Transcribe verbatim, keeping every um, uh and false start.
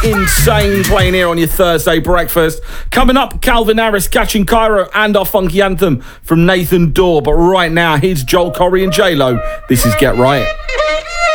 Insane playing here on your Thursday breakfast. Coming up, Calvin Harris catching Cairo and our funky anthem from Nathan Dawe. But right now, here's Joel Corry and J Lo. This is Get Right.